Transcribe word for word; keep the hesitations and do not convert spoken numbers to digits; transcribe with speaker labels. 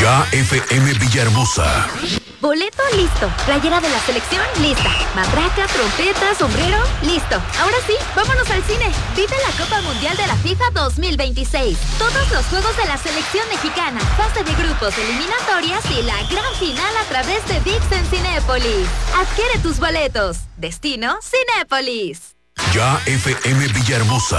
Speaker 1: Ya F M Villahermosa.
Speaker 2: Boleto listo. Playera de la selección lista. Matraca, trompeta, sombrero, listo. Ahora sí, vámonos al cine. Vive la Copa Mundial de la FIFA dos mil veintiséis. Todos los juegos de la selección mexicana, fase de grupos, eliminatorias y la gran final a través de ViX en Cinépolis. Adquiere tus boletos. Destino Cinépolis.
Speaker 1: Ya F M Villahermosa.